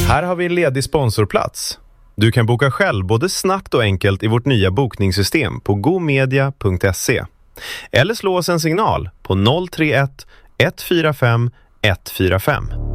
Här har vi en ledig sponsorplats. Du kan boka själv både snabbt och enkelt i vårt nya bokningssystem på gomedia.se. Eller slå oss en signal på 031 145 145.